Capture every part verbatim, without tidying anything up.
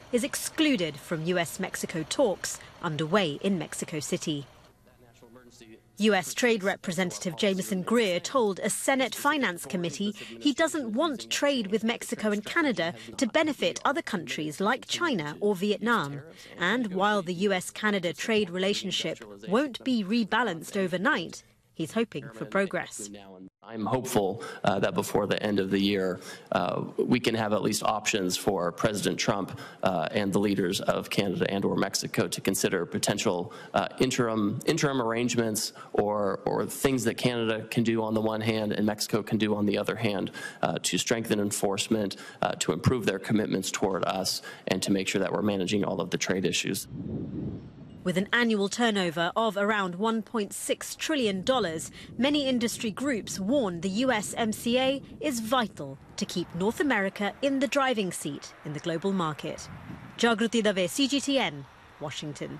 is excluded from U S Mexico talks underway in Mexico City. U S Trade Representative Jameson Greer told a Senate Finance Committee he doesn't want trade with Mexico and Canada to benefit other countries like China or Vietnam. And while the U S Canada trade relationship won't be rebalanced overnight, he's hoping for progress. I'm hopeful uh, that before the end of the year, uh, we can have at least options for President Trump uh, and the leaders of Canada and or Mexico to consider potential uh, interim interim arrangements or, or things that Canada can do on the one hand and Mexico can do on the other hand uh, to strengthen enforcement, uh, to improve their commitments toward us, and to make sure that we're managing all of the trade issues. With an annual turnover of around one point six trillion dollars, many industry groups warn the U S M C A is vital to keep North America in the driving seat in the global market. Jagruti Dave, C G T N, Washington.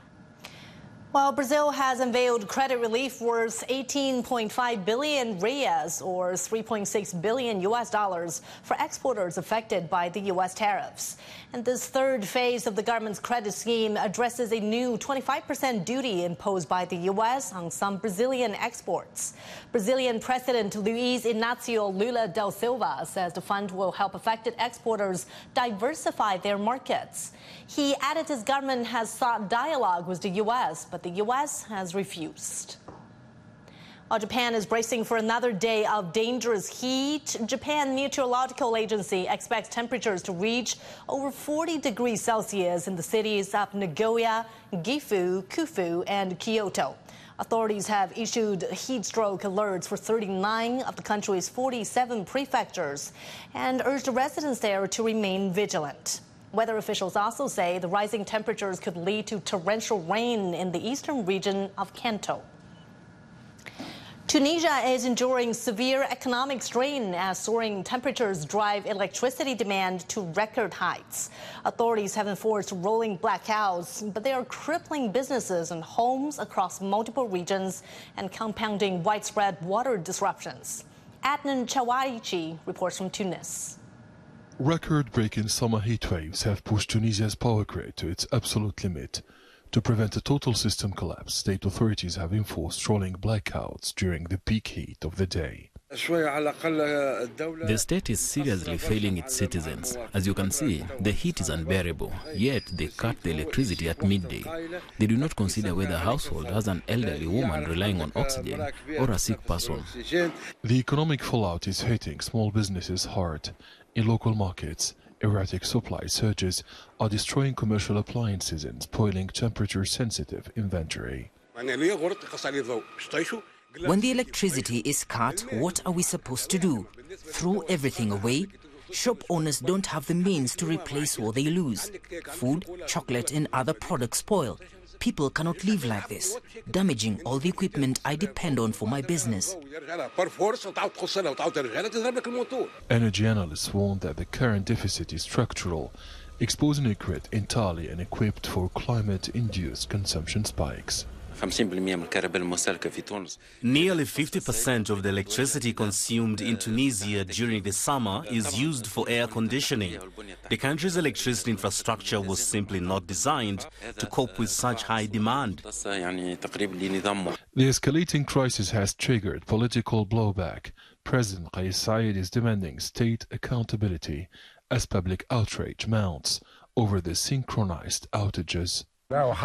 Well, Brazil has unveiled credit relief worth eighteen point five billion reais, or three point six billion U S dollars, for exporters affected by the U S tariffs. And this third phase of the government's credit scheme addresses a new twenty-five percent duty imposed by the U S on some Brazilian exports. Brazilian President Luiz Inácio Lula da Silva says the fund will help affected exporters diversify their markets. He added his government has sought dialogue with the U S, but the U S has refused. While Japan is bracing for another day of dangerous heat, Japan Meteorological Agency expects temperatures to reach over forty degrees Celsius in the cities of Nagoya, Gifu, Kufu, and Kyoto. Authorities have issued heat stroke alerts for thirty-nine of the country's forty-seven prefectures and urged residents there to remain vigilant. Weather officials also say the rising temperatures could lead to torrential rain in the eastern region of Kanto. Tunisia is enduring severe economic strain as soaring temperatures drive electricity demand to record heights. Authorities have enforced rolling blackouts, but they are crippling businesses and homes across multiple regions and compounding widespread water disruptions. Adnan Chawaichi reports from Tunis. Record-breaking summer heat waves have pushed Tunisia's power grid to its absolute limit. To prevent a total system collapse, state authorities have enforced rolling blackouts during the peak heat of the day. The state is seriously failing its citizens. As you can see, the heat is unbearable, yet they cut the electricity at midday. They do not consider whether a household has an elderly woman relying on oxygen or a sick person. The economic fallout is hitting small businesses hard. In local markets, erratic supply surges are destroying commercial appliances and spoiling temperature-sensitive inventory. When the electricity is cut, what are we supposed to do? Throw everything away? Shop owners don't have the means to replace what they lose. Food, chocolate and other products spoil. People cannot live like this, damaging all the equipment I depend on for my business. Energy analysts warn that the current deficit is structural, exposing a grid entirely unequipped for climate-induced consumption spikes. Nearly fifty percent of the electricity consumed in Tunisia during the summer is used for air conditioning. The country's electricity infrastructure was simply not designed to cope with such high demand. The escalating crisis has triggered political blowback. President Kais Saied is demanding state accountability as public outrage mounts over the synchronized outages. Power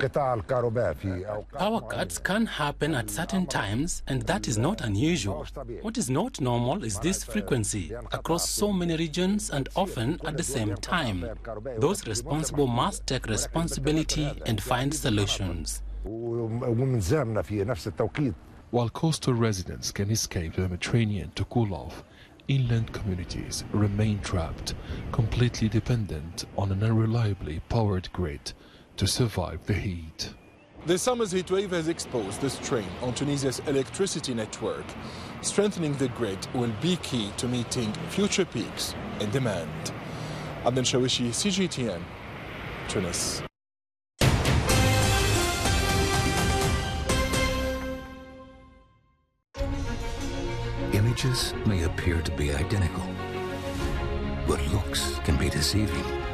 cuts can happen at certain times, and that is not unusual. What is not normal is this frequency across so many regions and often at the same time. Those responsible must take responsibility and find solutions. While coastal residents can escape the Mediterranean to cool off, inland communities remain trapped, completely dependent on an unreliably powered grid to survive the heat. The summer's heat wave has exposed the strain on Tunisia's electricity network. Strengthening the grid will be key to meeting future peaks in demand. Adnan Chawaichi, C G T N, Tunis. Images may appear to be identical, but looks can be deceiving.